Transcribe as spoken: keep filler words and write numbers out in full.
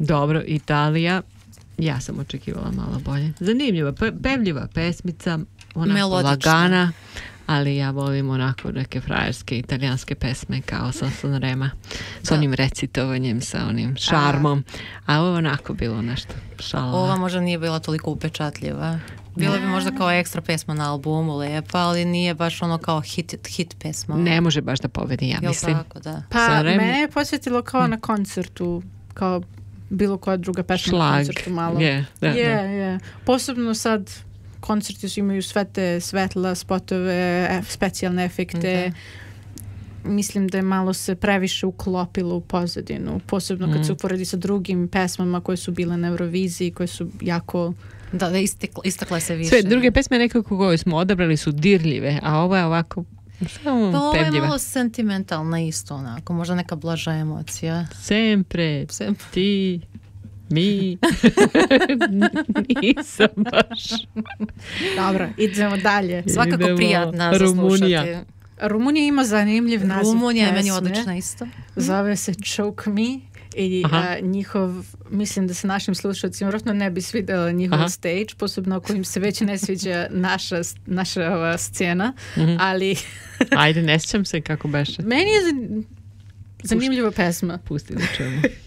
Dobro, Italija. Ja sam očekivala malo bolje. Zanimljiva, pe, pevljiva pesmica, onako melodična, lagana, ali ja volim onako neke frajerske italijanske pesme kao sa Sanrema, s da. onim recitovanjem, sa onim šarmom, a ovo onako bilo nešto šalova. Ova možda nije bila toliko upečatljiva. Bilo bi možda kao ekstra pesma na albumu lepa, ali nije baš ono kao hit, hit pesma. Ne može baš da pobedi, ja Jel mislim. tako, da. Pa Sanremo- mene je posjetilo kao na koncertu, kao bilo koja druga pesma Šlag. na koncertu malo. Je, da, Je, da. je. Posebno sad koncerti su imaju sve te svetla, spotove, ef- specijalne efekte. Mislim da je malo se previše uklopilo u pozadinu. Posebno kad Mm. se uporedi sa drugim pesmama koje su bile na Euroviziji, koje su jako... Da, da istekla, istakla se više. Sve druge pesme nekako koje smo odabrali su dirljive, a ova je ovako samo Pa ovo je pevljiva. malo sentimentalna isto, onako, možda neka blaža emocija. Sempre, Sem- ti, mi. Nisam baš. Dobro, idemo dalje. Svakako Idemo, prijatna za Rumunija. slušati. Rumunija ima zanimljiv naziv Rumunija je meni pesme. odlična isto. Zove se Choke Me i Aha. a, njihov, mislim da se našim slušalcima vjerojatno ne bi svidjela njihov Aha. stage, posebno ako im se već ne sviđa naša, naša ova scena, Mhm. ali Ajde, ne sjećam se kako beše. meni je zan- zanimljiva pesma. Pusti da čujemo.